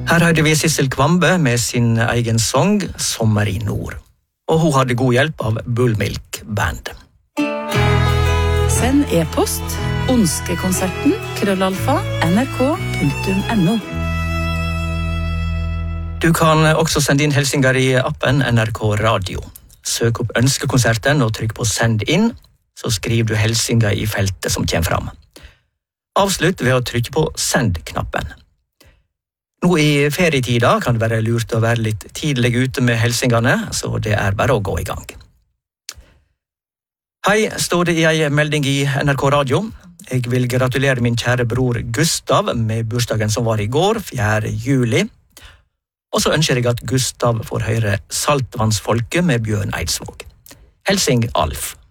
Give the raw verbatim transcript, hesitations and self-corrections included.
Her hørte vi Sissel Kvambe med sin egen sang Sommer i nord. Og hun hadde god hjelp av Bullmilk Band. Send e-post Ønskekonserten krøllalfa nrk punktum no. Du kan også sende inn hilsinger i appen N R K Radio. Søk opp Ønskekonserten og trykk på Send inn, så skriver du hilsinger i feltet som kommer fram. Avslutt ved å trykke på Send-knappen. Nå i ferietida kan det være lurt å være litt tidlig ute med hilsingene, så det er bare å gå i gang. Hei, står det i en melding i N R K Radio. Jeg vil gratulere min kjære bror Gustav med bursdagen som var i går, fjerde juli. Og så ønsker jeg at Gustav får høre Saltvannsfolket med Bjørn Eidsvåg. Helsing Alf.